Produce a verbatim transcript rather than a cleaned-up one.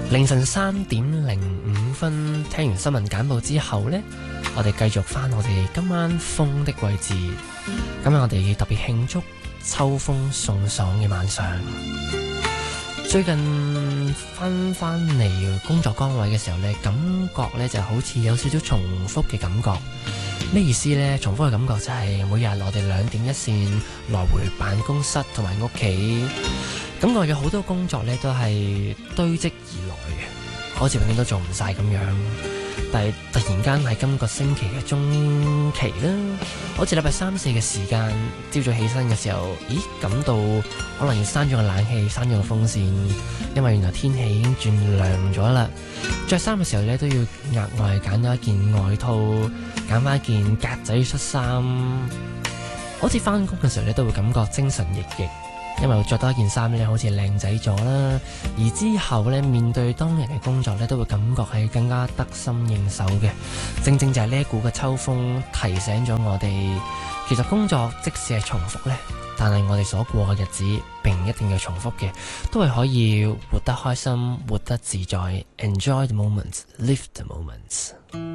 凌晨三點零五分，聽完新聞簡報之後呢，我哋繼續翻我哋今晚風的位置。今日我哋特別慶祝秋風送爽嘅晚上。最近翻翻嚟工作崗位嘅時候呢，感覺呢就好似有少少重複嘅感覺。咩意思呢？重複嘅感覺就係每日我哋兩點一線來回辦公室同埋屋企，感覺有好多工作呢都係堆積而來嘅，好似永遠都做唔晒咁樣。但係突然間喺今個星期嘅中期啦，好似禮拜三四嘅時間，朝早起身嘅時候，咦，感到可能要閂咗個冷氣，閂咗個風扇，因為原來天氣已經轉涼咗啦。着衫嘅時候咧，都要額外揀咗一件外套，揀翻一件格仔恤衫。好似翻工嘅時候咧，都會感覺精神奕奕。因為着多一件衫咧，好似靚仔咗啦。而之後咧，面對當日嘅工作咧，都會感覺係更加得心應手嘅。正正就係呢一股嘅秋風提醒咗我哋，其實工作即使係重複咧，但係我哋所過嘅日子並唔一定要重複嘅，都係可以活得開心，活得自在 ，enjoy the moments，live the moments。